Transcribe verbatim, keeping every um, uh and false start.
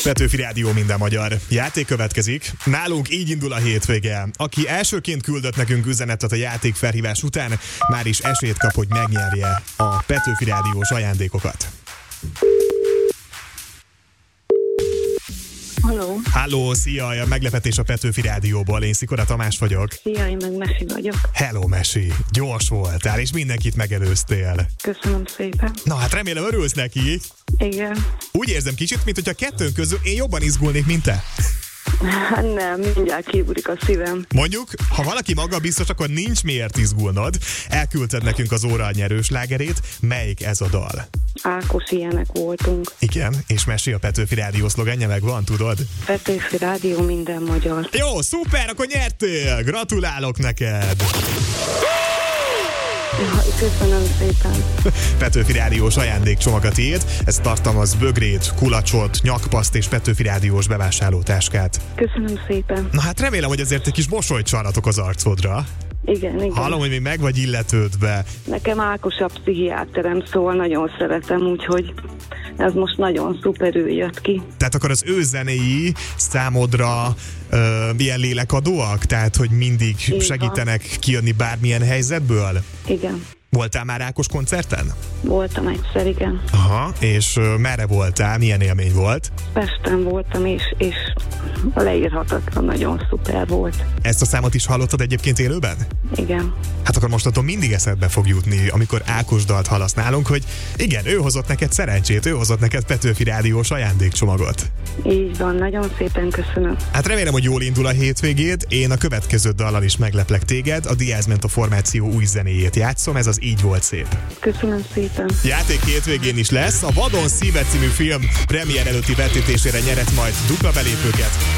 Petőfi Rádió, minden magyar. Játék következik. Nálunk így indul a hétvége. Aki elsőként küldött nekünk üzenetet a játék felhívás után, már is esélyt kap, hogy megnyerje a Petőfi Rádiós ajándékokat. Halló. Halló, szia, a meglepetés a Petőfi Rádióból. Én Szikora Tamás vagyok. Szia, én meg Mesi vagyok. Hello, Mesi. Gyors voltál, és mindenkit megelőztél. Köszönöm szépen. Na hát remélem örülsz neki. Igen. Úgy érzem kicsit, mint hogyha kettőnk közül én jobban izgulnék, mint te. Hát nem, mindjárt kiugrik a szívem. Mondjuk, ha valaki maga biztos, akkor nincs miért izgulnod. Elküldted nekünk az óra nyerő slágerét. Melyik ez a dal? Ákos, ilyenek voltunk. Igen, és Mesi, a Petőfi Rádió szlogenje megvan, tudod? Petőfi Rádió, minden magyar. Jó, szuper, akkor nyertél! Gratulálok neked! Ja, köszönöm szépen. Petőfi Rádiós ajándékcsomag a tiéd. Ez tartalmaz bögrét, kulacsot, nyakpaszt és Petőfi Rádiós bevásárlótáskát. Köszönöm szépen. Na hát remélem, hogy azért egy kis mosolyt csarratok az arcodra. Igen, igen. Hallom, hogy még meg vagy illetődve. Nekem Ákos a pszichiáterem, szóval nagyon szeretem, úgyhogy ez most nagyon szuperül jött ki. Tehát akkor az ő zenéi számodra ö, ilyen lélekadóak? Tehát, hogy mindig Igen. segítenek kijönni bármilyen helyzetből? Igen. Voltál már Ákos koncerten? Voltam egyszer, igen. Aha, és ö, merre voltál? Milyen élmény volt? Pesten voltam, és, és leírhatatlan, nagyon szuper volt. Ezt a számot is hallottad egyébként élőben? Igen. Hát akkor mostantól mindig eszedbe fog jutni, amikor Ákos dalt hallasz nálunk, hogy igen, ő hozott neked szerencsét, ő hozott neked Petőfi Rádiós ajándékcsomagot. Így van, nagyon szépen köszönöm. Hát remélem, hogy jól indul a hétvégéd. Én a következő dallal is megleplek téged. A Diázmento formáció új zenéjét játszom, ez az Így volt szép. Köszönöm szépen. Játék hétvégén is lesz. A Vadon szíve című film premier előtti vetítésére nyeret majd dupla belépőket.